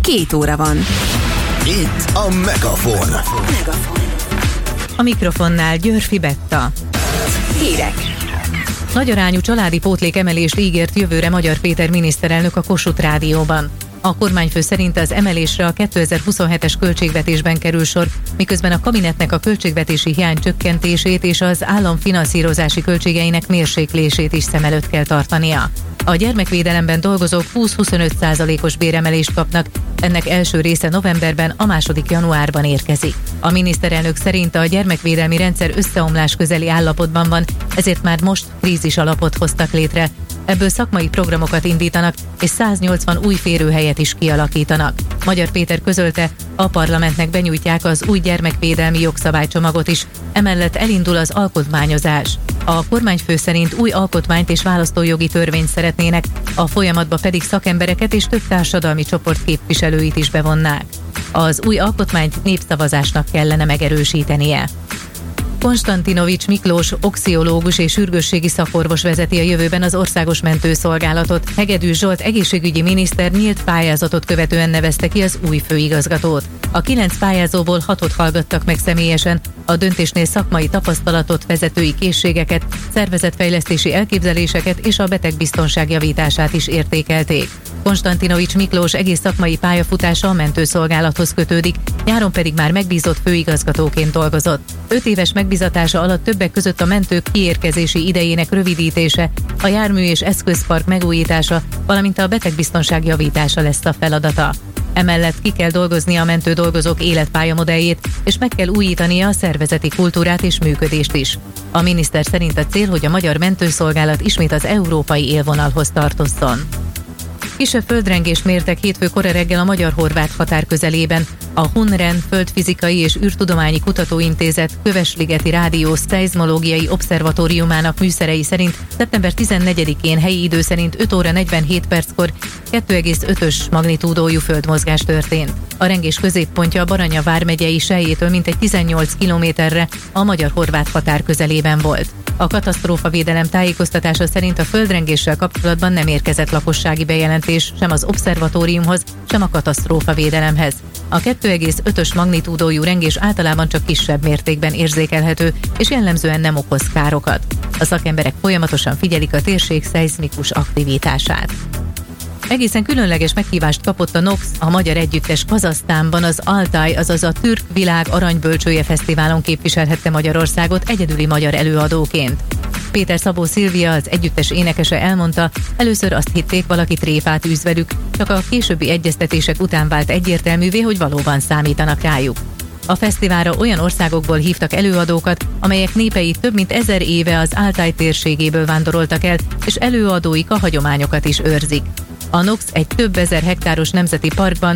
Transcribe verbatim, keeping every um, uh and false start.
Két óra van. Itt a Megafon. Megafon. A mikrofonnál Györfi Betta. Hírek. Nagyarányú családi pótlékemelést ígért jövőre Magyar Péter miniszterelnök a Kossuth Rádióban. A kormányfő szerint az emelésre a kétezer-huszonhetes költségvetésben kerül sor, miközben a kabinetnek a költségvetési hiány csökkentését és az állam finanszírozási költségeinek mérséklését is szem előtt kell tartania. A gyermekvédelemben dolgozók húsz-huszonöt százalékos béremelést kapnak, ennek első része novemberben, a második januárban érkezik. A miniszterelnök szerint a gyermekvédelmi rendszer összeomlás közeli állapotban van, ezért már most krízis alapot hoztak létre. Ebből szakmai programokat indítanak, és száznyolcvan új férőhelyet is kialakítanak. Magyar Péter közölte, a parlamentnek benyújtják az új gyermekvédelmi jogszabálycsomagot is, emellett elindul az alkotmányozás. A kormányfő szerint új alkotmányt és választójogi törvényt szeretnének, a folyamatba pedig szakembereket és több társadalmi csoport képviselőit is bevonnák. Az új alkotmányt népszavazásnak kellene megerősítenie. Konstantinovics Miklós oxiológus és sürgősségi szakorvos vezeti a jövőben az Országos Mentőszolgálatot. Hegedűs Zsolt egészségügyi miniszter nyílt pályázatot követően nevezte ki az új főigazgatót. A kilenc pályázóból hatot hallgattak meg személyesen, a döntésnél szakmai tapasztalatot, vezetői készségeket, szervezetfejlesztési elképzeléseket és a betegbiztonság javítását is értékelték. Konstantinovics Miklós egész szakmai pályafutása a mentőszolgálathoz kötődik, nyáron pedig már megbízott főigazgatóként dolgozott. Öt éves megbízatása alatt többek között a mentők kiérkezési idejének rövidítése, a jármű és eszközpark megújítása, valamint a betegbiztonság javítása lesz a feladata. Emellett ki kell dolgoznia a mentő dolgozók életpályamodelljét, és meg kell újítania a szervezeti kultúrát és működést is. A miniszter szerint a cél, hogy a magyar mentőszolgálat ismét az európai élvonalhoz tartozzon. Kisebb földrengést mértek hétfő kora reggel a magyar-horvát határ közelében. A Hunren Földfizikai és űrtudományi kutatóintézet Kövesligeti Rádió szeizmológiai obszervatóriumának műszerei szerint szeptember tizennegyedikén helyi idő szerint öt óra negyvenhét perckor kettő egész ötös magnitúdójú földmozgás történt. A rengés középpontja a Baranya vármegyei Selyétől mintegy tizennyolc kilométerre a magyar-horvát határ közelében volt. A katasztrófavédelem tájékoztatása szerint a földrengéssel kapcsolatban nem érkezett lakossági bejelentés sem az obszervatóriumhoz, sem a katasztrófavédelemhez. A kettő egész ötös magnitúdójú rengés általában csak kisebb mértékben érzékelhető, és jellemzően nem okoz károkat. A szakemberek folyamatosan figyelik a térség szeizmikus aktivitását. Egészen különleges meghívást kapott a Nox, a magyar együttes Kazahsztánban az Altaj, azaz a Türk Világ Aranybölcsője Fesztiválon képviselhette Magyarországot egyedüli magyar előadóként. Péter Szabó Szilvia, az együttes énekese elmondta, először azt hitték, valaki tréfát űz velük, csak a későbbi egyeztetések után vált egyértelművé, hogy valóban számítanak rájuk. A fesztiválra olyan országokból hívtak előadókat, amelyek népei több mint ezer éve az Altaj térségéből vándoroltak el, és előadóik a hagyományokat is őrzik. A Nox egy több ezer hektáros nemzeti parkban